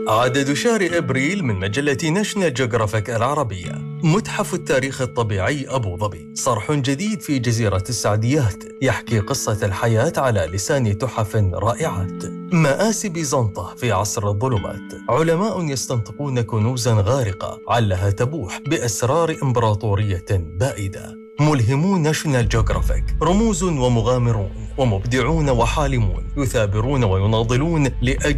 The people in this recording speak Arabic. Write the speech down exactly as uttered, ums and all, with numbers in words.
عدد شهر أبريل من مجلة ناشونال جيوغرافيك العربية. متحف التاريخ الطبيعي أبو ظبي، صرح جديد في جزيرة السعديات يحكي قصة الحياة على لسان تحف رائعات. مآسي بيزنطة في عصر الظلمات، علماء يستنطقون كنوزا غارقة علها تبوح بأسرار إمبراطورية بائدة. ملهمون ناشونال جيوغرافيك، رموز ومغامرون ومبدعون وحالمون يثابرون ويناضلون لأجل